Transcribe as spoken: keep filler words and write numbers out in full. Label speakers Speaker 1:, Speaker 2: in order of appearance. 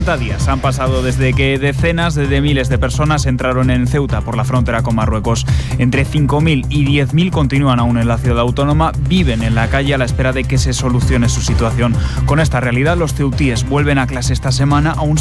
Speaker 1: días han pasado desde que decenas de miles de personas entraron en Ceuta por la frontera con Marruecos. Entre cinco mil y diez mil continúan aún en la ciudad autónoma, viven en la calle a la espera de que se solucione su situación. Con esta realidad, los ceutíes vuelven a clase esta semana, aún